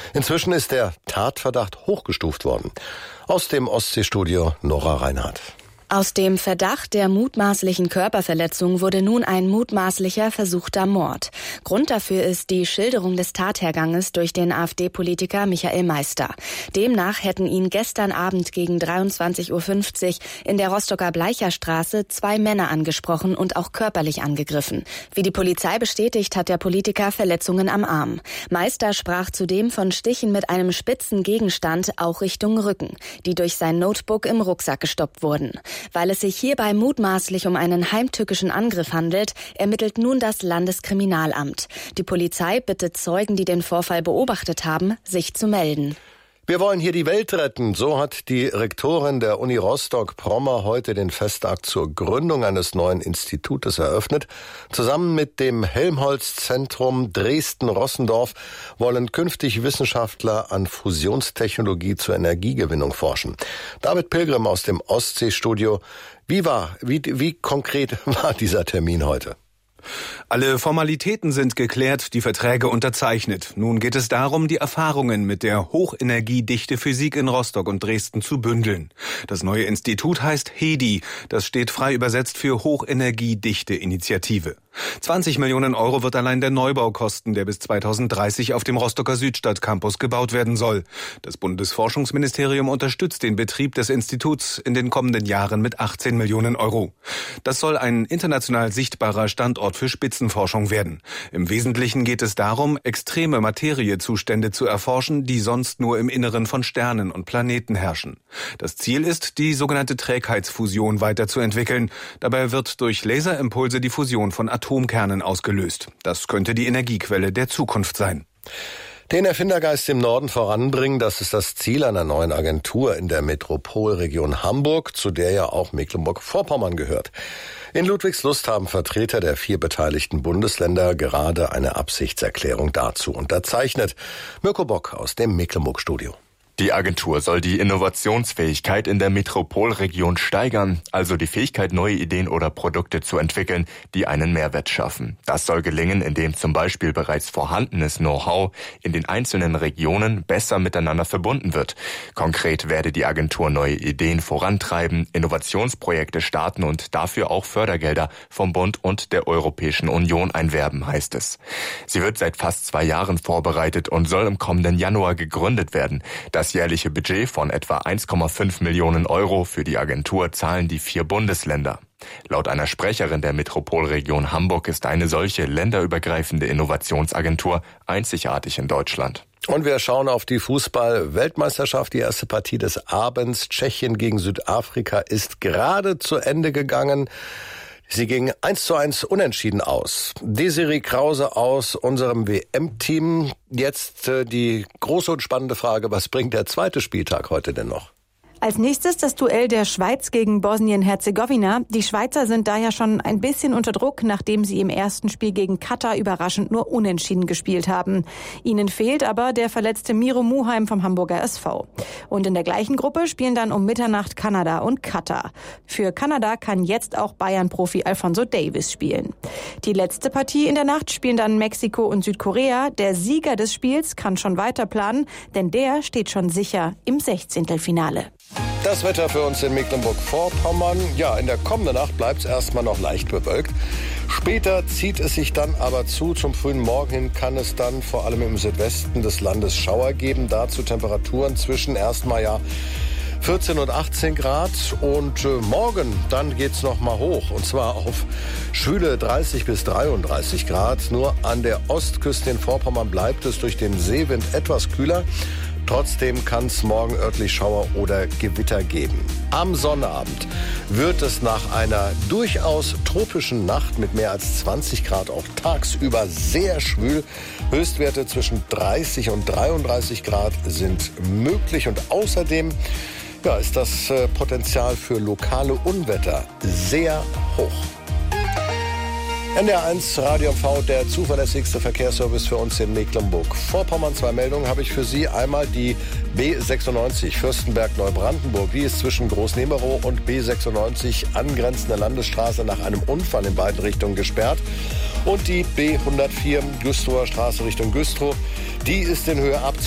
Inzwischen ist der Tatverdacht hochgestuft worden. Aus dem Ostseestudio Nora Reinhardt. Aus dem Verdacht der mutmaßlichen Körperverletzung wurde nun ein mutmaßlicher versuchter Mord. Grund dafür ist die Schilderung des Tatherganges durch den AfD-Politiker Michael Meister. Demnach hätten ihn gestern Abend gegen 23:50 Uhr in der Rostocker Bleicherstraße 2 Männer angesprochen und auch körperlich angegriffen. Wie die Polizei bestätigt, hat der Politiker Verletzungen am Arm. Meister sprach zudem von Stichen mit einem spitzen Gegenstand auch Richtung Rücken, die durch sein Notebook im Rucksack gestoppt wurden. Weil es sich hierbei mutmaßlich um einen heimtückischen Angriff handelt, ermittelt nun das Landeskriminalamt. Die Polizei bittet Zeugen, die den Vorfall beobachtet haben, sich zu melden. Wir wollen hier die Welt retten. So hat die Rektorin der Uni Rostock, Prommer, heute den Festakt zur Gründung eines neuen Institutes eröffnet. Zusammen mit dem Helmholtz-Zentrum Dresden-Rossendorf wollen künftig Wissenschaftler an Fusionstechnologie zur Energiegewinnung forschen. David Pilgrim aus dem Ostseestudio. Wie konkret war dieser Termin heute? Alle Formalitäten sind geklärt, die Verträge unterzeichnet. Nun geht es darum, die Erfahrungen mit der hochenergiedichte Physik in Rostock und Dresden zu bündeln. Das neue Institut heißt HEDI. Das steht frei übersetzt für Hochenergiedichte Initiative. 20 Millionen Euro wird allein der Neubau kosten, der bis 2030 auf dem Rostocker Südstadtcampus gebaut werden soll. Das Bundesforschungsministerium unterstützt den Betrieb des Instituts in den kommenden Jahren mit 18 Millionen Euro. Das soll ein international sichtbarer Standort für Spitzenforschung werden. Im Wesentlichen geht es darum, extreme Materiezustände zu erforschen, die sonst nur im Inneren von Sternen und Planeten herrschen. Das Ziel ist, die sogenannte Trägheitsfusion weiterzuentwickeln. Dabei wird durch Laserimpulse die Fusion von Atomkernen ausgelöst. Das könnte die Energiequelle der Zukunft sein. Den Erfindergeist im Norden voranbringen, das ist das Ziel einer neuen Agentur in der Metropolregion Hamburg, zu der ja auch Mecklenburg-Vorpommern gehört. In Ludwigslust haben Vertreter der 4 beteiligten Bundesländer gerade eine Absichtserklärung dazu unterzeichnet. Mirko Bock aus dem Mecklenburg-Studio. Die Agentur soll die Innovationsfähigkeit in der Metropolregion steigern, also die Fähigkeit, neue Ideen oder Produkte zu entwickeln, die einen Mehrwert schaffen. Das soll gelingen, indem zum Beispiel bereits vorhandenes Know-how in den einzelnen Regionen besser miteinander verbunden wird. Konkret werde die Agentur neue Ideen vorantreiben, Innovationsprojekte starten und dafür auch Fördergelder vom Bund und der Europäischen Union einwerben, heißt es. Sie wird seit fast 2 Jahren vorbereitet und soll im kommenden Januar gegründet werden. Das jährliche Budget von etwa 1,5 Millionen Euro für die Agentur zahlen die 4 Bundesländer. Laut einer Sprecherin der Metropolregion Hamburg ist eine solche länderübergreifende Innovationsagentur einzigartig in Deutschland. Und wir schauen auf die Fußball-Weltmeisterschaft. Die erste Partie des Abends, Tschechien gegen Südafrika, ist gerade zu Ende gegangen. Sie ging 1:1 unentschieden aus. Desiree Krause aus unserem WM-Team. Jetzt die große und spannende Frage, was bringt der zweite Spieltag heute denn noch? Als nächstes das Duell der Schweiz gegen Bosnien-Herzegowina. Die Schweizer sind da ja schon ein bisschen unter Druck, nachdem sie im ersten Spiel gegen Katar überraschend nur unentschieden gespielt haben. Ihnen fehlt aber der verletzte Miro Muheim vom Hamburger SV. Und in der gleichen Gruppe spielen dann um Mitternacht Kanada und Katar. Für Kanada kann jetzt auch Bayern-Profi Alphonso Davies spielen. Die letzte Partie in der Nacht spielen dann Mexiko und Südkorea. Der Sieger des Spiels kann schon weiter planen, denn der steht schon sicher im 16. Das Wetter für uns in Mecklenburg-Vorpommern. Ja, in der kommenden Nacht bleibt es erstmal noch leicht bewölkt. Später zieht es sich dann aber zu. Zum frühen Morgen hin kann es dann vor allem im Südwesten des Landes Schauer geben. Dazu Temperaturen zwischen erstmal 14 und 18 Grad. Und morgen, dann geht's noch mal hoch. Und zwar auf schwüle 30 bis 33 Grad. Nur an der Ostküste in Vorpommern bleibt es durch den Seewind etwas kühler. Trotzdem kann es morgen örtlich Schauer oder Gewitter geben. Am Sonnabend wird es nach einer durchaus tropischen Nacht mit mehr als 20 Grad auch tagsüber sehr schwül. Höchstwerte zwischen 30 und 33 Grad sind möglich. Und außerdem ist das Potenzial für lokale Unwetter sehr hoch. NDR1 Radio MV, der zuverlässigste Verkehrsservice für uns in Mecklenburg-Vorpommern. 2 Meldungen habe ich für Sie. Einmal die B96 Fürstenberg-Neubrandenburg. Die ist zwischen Großnemerow und B96 angrenzende Landesstraße nach einem Unfall in beiden Richtungen gesperrt. Und die B104 Güstrower Straße Richtung Güstrow. Die ist in Höhe ab